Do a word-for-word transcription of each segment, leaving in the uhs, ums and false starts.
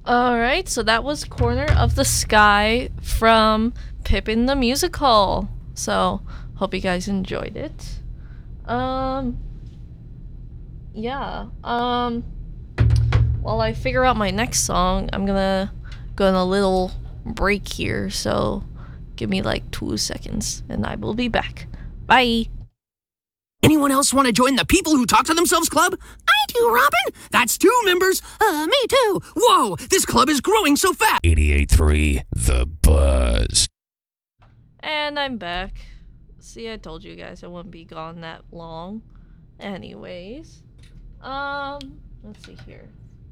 Alright, so that was Corner of the Sky from Pippin the Musical. So, hope you guys enjoyed it. Um, yeah, um, while I figure out my next song, I'm gonna go on a little break here, so give me like two seconds, and I will be back. Bye! Anyone else want to join the People Who Talk to Themselves Club? I do, Robin. That's two members. Uh, me too. Whoa, this club is growing so fast. eighty-eight point three The Buzz. And I'm back. See, I told you guys I wouldn't be gone that long. Anyways, um, let's see here.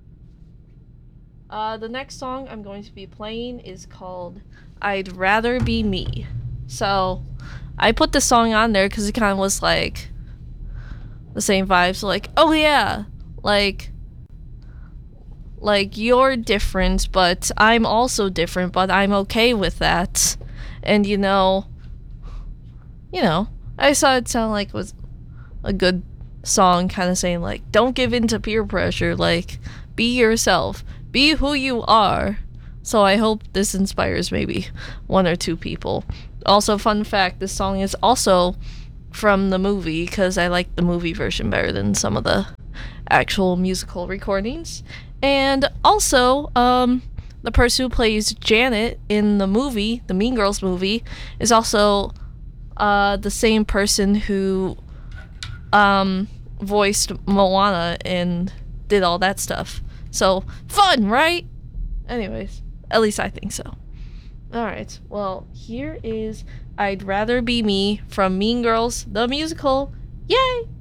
Uh, the next song I'm going to be playing is called I'd Rather Be Me. So, I put this song on there because it kind of was like the same vibes, like, oh yeah, like, like, you're different, but I'm also different, but I'm okay with that. And, you know, you know, I saw it sound like it was a good song, kind of saying, like, don't give in to peer pressure, like, be yourself, be who you are. So I hope this inspires maybe one or two people. Also, fun fact, this song is also from the movie, because I like the movie version better than some of the actual musical recordings. And also, um, the person who plays Janet in the movie, the Mean Girls movie, is also uh, the same person who um, voiced Moana and did all that stuff. So, fun, right? Anyways, at least I think so. Alright, well, here is I'd Rather Be Me from Mean Girls, the musical. Yay!